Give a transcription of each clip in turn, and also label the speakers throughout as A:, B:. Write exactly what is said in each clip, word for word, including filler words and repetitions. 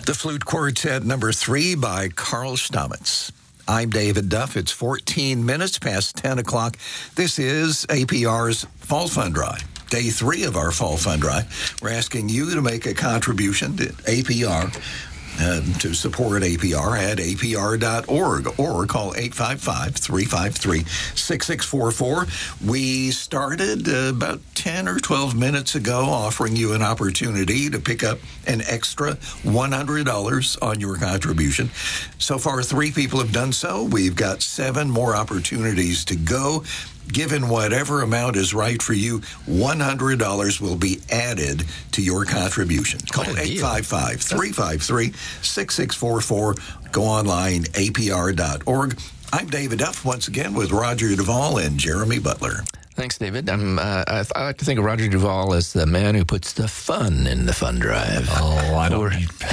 A: The Flute Quartet number three by Carl Stamitz. I'm David Duff. It's fourteen minutes past ten o'clock. This is A P R's Fall Fund Drive, day three of our Fall Fund Drive. We're asking you to make a contribution to A P R, uh, to support A P R at A P R dot org or call eight five five, three five three, six six four four. We started uh, about ten or twelve minutes ago offering you an opportunity to pick up an extra one hundred dollars on your contribution. So far, three people have done so. We've got seven more opportunities to go. Given whatever amount is right for you, one hundred dollars will be added to your contribution. Call eight five five, three five three, six six four four. Go online, A P R dot org. I'm David Duff, once again, with Roger Duvall and Jeremy Butler.
B: Thanks, David. I'm, uh, I, I like to think of Roger Duvall as the man who puts the fun in the fund drive.
C: Oh, I don't...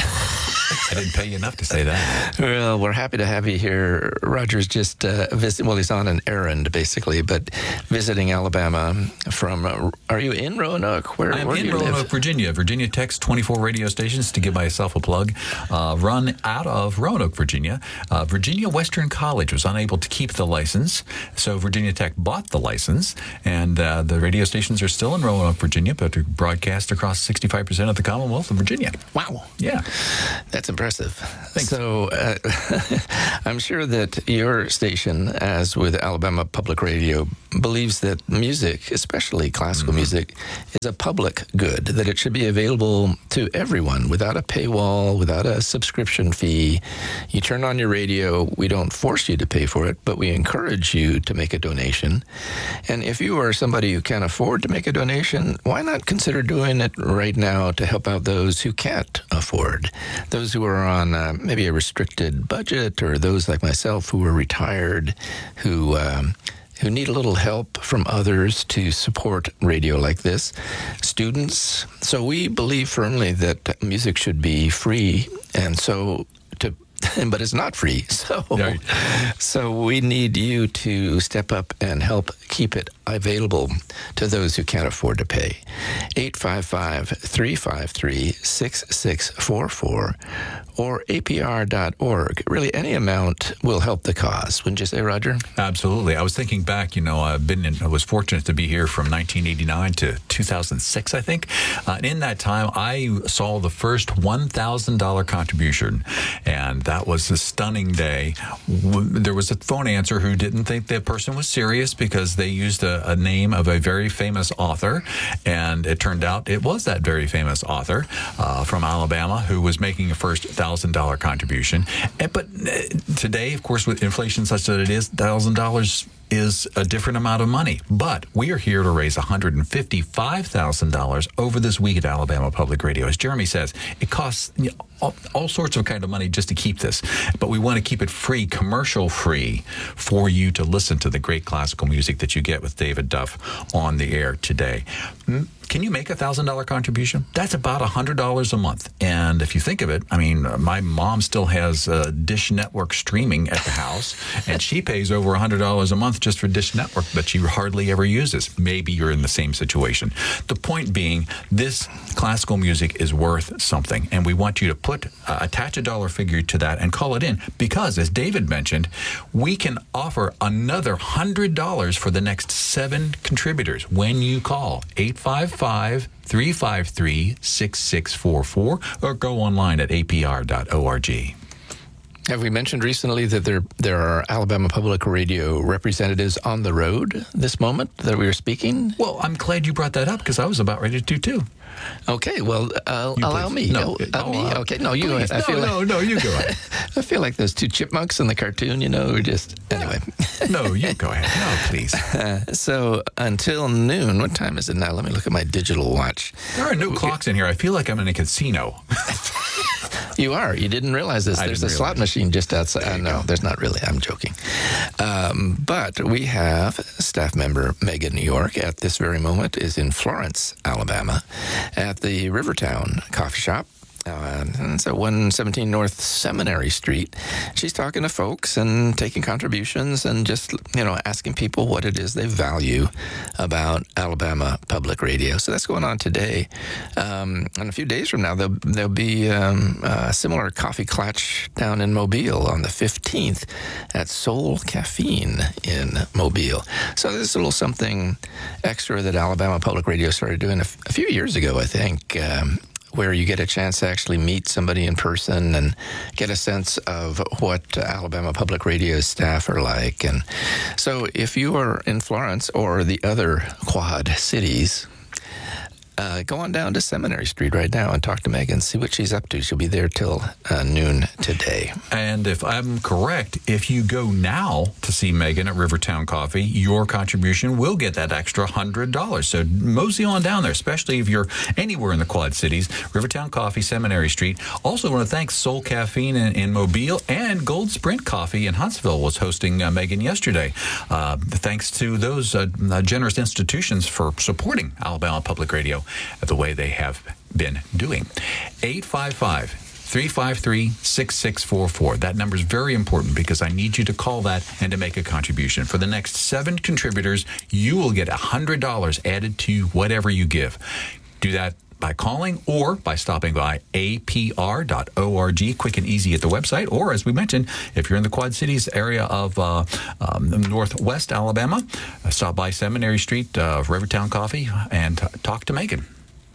C: I didn't pay you enough to say that.
B: Well, we're happy to have you here. Roger's just uh, visit. Well, he's on an errand, basically, but visiting Alabama from. Uh, are you in Roanoke? Where,
C: I'm
B: where
C: in
B: do you
C: Roanoke,
B: live?
C: Virginia. Virginia Tech's twenty-four radio stations, to give myself a plug, uh, run out of Roanoke, Virginia. Uh, Virginia Western College was unable to keep the license, so Virginia Tech bought the license, and uh, the radio stations are still in Roanoke, Virginia, but to broadcast across sixty-five percent of the Commonwealth of Virginia.
B: Wow.
C: Yeah.
B: That's impressive.
C: Thanks.
B: So uh, I'm sure that your station, as with Alabama Public Radio, believes that music, especially classical mm-hmm. music, is a public good, that it should be available to everyone without a paywall, without a subscription fee. You turn on your radio, we don't force you to pay for it, but we encourage you to make a donation. And if you are somebody who can't afford to make a donation, why not consider doing it right now to help out those who can't afford? Those who are on uh, maybe a restricted budget, or those like myself who are retired, who um, who need a little help from others to support radio like this. Students. So we believe firmly that music should be free, and so to but it's not free. So,
C: right.
B: so we need you to step up and help keep it available to those who can't afford to pay. eight five five, three five three, six six four four or A P R dot org. Really, any amount will help the cause. Wouldn't you say, Roger?
C: Absolutely. I was thinking back, you know, I've been in, I was fortunate to be here from nineteen eighty-nine to two thousand six, I think. Uh, in that time, I saw the first one thousand dollars contribution, and that was a stunning day. There was a phone answer who didn't think the person was serious because they used a, a name of a very famous author, and it turned out it was that very famous author uh, from Alabama who was making a first one thousand dollars contribution. And, but today, of course, with inflation such that it is, one thousand dollars is a different amount of money. But we are here to raise one hundred fifty-five thousand dollars over this week at Alabama Public Radio. As Jeremy says, it costs you know, all, all sorts of kind of money just to keep this. But we want to keep it free, commercial free, for you to listen to the great classical music that you get with David Duff on the air today. Can you make a one thousand dollars contribution? That's about one hundred dollars a month. And if you think of it, I mean, my mom still has uh, Dish Network streaming at the house, and she pays over one hundred dollars a month just for Dish Network that she hardly ever uses. Maybe you're in the same situation. The point being, this classical music is worth something, and we want you to put uh, attach a dollar figure to that and call it in, because, as David mentioned, we can offer another one hundred dollars for the next seven contributors when you call eight five five, three five three, six six four four or go online at A P R dot org.
B: Have we mentioned recently that there there are Alabama Public Radio representatives on the road this moment that we were speaking?
C: Well, I'm glad you brought that up, because I was about ready to too.
B: Okay, well, uh, allow
C: please.
B: me.
C: No,
B: allow
C: oh,
B: me.
C: uh,
B: Okay, no, you
C: please.
B: go ahead. I
C: No,
B: feel
C: no,
B: like,
C: no, you go ahead.
B: I feel like those two chipmunks in the cartoon, you know, who just, anyway.
C: No, you go ahead. No, please.
B: Uh, so until noon, what time is it now? Let me look at my digital watch.
C: There are no clocks in here. I feel like I'm in a casino.
B: You are. You didn't realize this.
C: I
B: There's a
C: didn't
B: slot
C: realize.
B: machine just outside.
C: There
B: Uh,
C: you
B: no,
C: go.
B: there's not really. I'm joking. Um, but we have staff member Megan New York at this very moment is in Florence, Alabama, at the Rivertown Coffee Shop. Uh, it's at one seventeen North Seminary Street. She's talking to folks and taking contributions and just, you know, asking people what it is they value about Alabama Public Radio. So that's going on today. Um, and a few days from now, there'll, there'll be um, a similar coffee clutch down in Mobile on the fifteenth at Soul Caffeine in Mobile. So this is a little something extra that Alabama Public Radio started doing a, f- a few years ago, I think. Um, where you get a chance to actually meet somebody in person and get a sense of what Alabama Public Radio's staff are like. And so if you are in Florence or the other Quad cities, Uh, go on down to Seminary Street right now and talk to Megan, see what she's up to. She'll be there till uh, noon today.
C: And if I'm correct, if you go now to see Megan at Rivertown Coffee, your contribution will get that extra one hundred dollars. So mosey on down there, especially if you're anywhere in the Quad Cities. Rivertown Coffee, Seminary Street. Also want to thank Soul Caffeine in, in Mobile, and Gold Sprint Coffee in Huntsville was hosting uh, Megan yesterday. Uh, thanks to those uh, generous institutions for supporting Alabama Public Radio the way they have been doing. eight five five, three five three, six six four four. That number is very important because I need you to call that and to make a contribution. For the next seven contributors, you will get one hundred dollars added to whatever you give. Do that by calling or by stopping by A P R dot org, quick and easy at the website. Or, as we mentioned, if you're in the Quad Cities area of uh, um, Northwest Alabama, uh, stop by Seminary Street, uh, Rivertown Coffee, and t- talk to Megan.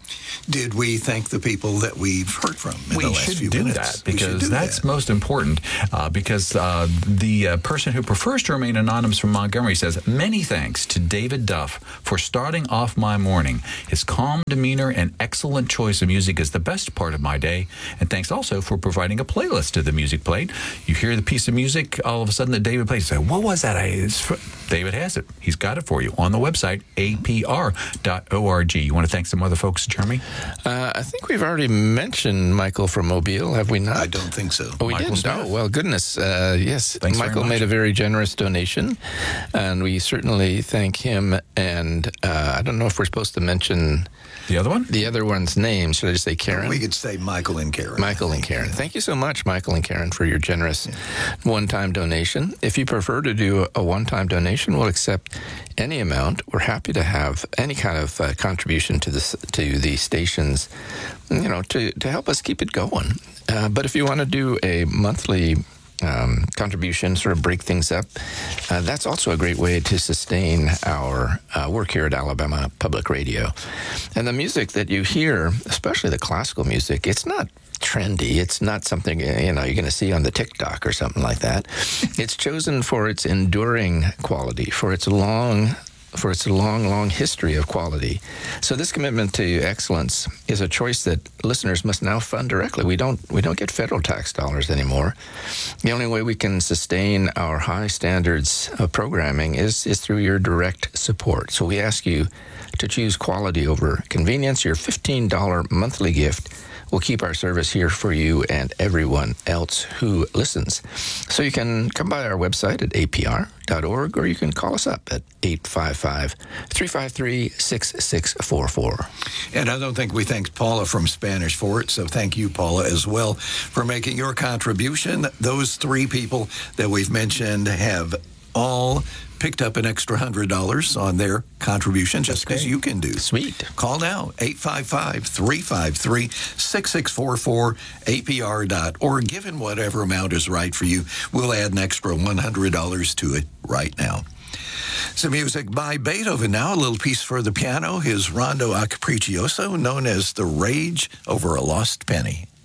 A: Did we thank the people that we've heard from in
C: we
A: the last
C: should
A: few
C: do
A: minutes?
C: that because
A: do
C: that's
A: that.
C: most important. Uh, because uh, the uh, person who prefers to remain anonymous from Montgomery says, many thanks to David Duff for starting off my morning. His calm demeanor and excellent choice of music is the best part of my day. And thanks also for providing a playlist to the music played. You hear the piece of music, all of a sudden that David plays, you say, what was that? I, David has it. He's got it for you on the website, A P R dot org. You want to thank some other folks, Jeremy?
B: Uh, I think we've already mentioned Michael from Mobile, have we not?
A: I don't think so.
B: Oh, we
C: Michael
B: didn't?
C: Smith.
B: Oh, well, goodness. Uh, yes,
C: Thanks very
B: Michael
C: much.
B: made a very generous donation, and we certainly thank him. And uh, I don't know if we're supposed to mention
C: The other one?
B: the other one's name. Should I just say Karen?
A: We could say Michael and Karen.
B: Michael and Karen. Thank you so much, Michael and Karen, for your generous one-time donation. If you prefer to do a one-time donation, we'll accept any amount. We're happy to have any kind of uh, contribution to this to the stations, you know, to, to help us keep it going. Uh, but if you want to do a monthly um, contribution, sort of break things up, uh, that's also a great way to sustain our uh, work here at Alabama Public Radio. And the music that you hear, especially the classical music, it's not trendy. It's not something, you know, you're going to see on the TikTok or something like that. It's chosen for its enduring quality, for its long for its long, long history of quality. So this commitment to excellence is a choice that listeners must now fund directly. We don't we don't get federal tax dollars anymore. The only way we can sustain our high standards of programming is, is through your direct support. So we ask you to choose quality over convenience. Your fifteen dollars monthly gift will keep our service here for you and everyone else who listens. So you can come by our website at A P R dot org, or you can call us up at eight five five, three five three, six six four four.
A: And I don't think we thanked Paula from Spanish Fort, so thank you, Paula, as well, for making your contribution. Those three people that we've mentioned have all picked up an extra one hundred dollars on their contribution, just as you can do.
B: Sweet.
A: Call now, eight five five, three five three, six six four four, A P R dot org. Given whatever amount is right for you, we'll add an extra one hundred dollars to it right now. Some music by Beethoven now, a little piece for the piano, his Rondo a Capriccioso, known as The Rage Over a Lost Penny.